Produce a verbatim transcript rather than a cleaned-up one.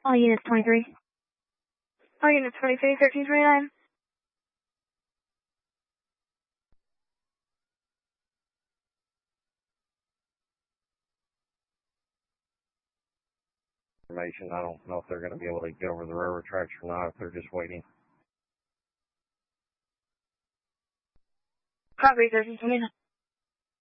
All units twenty-three. All units twenty-three, thirteen twenty-nine. Information. I don't know if they're going to be able to get over the railroad tracks or not, if they're just waiting. Copy, thirteen twenty-nine.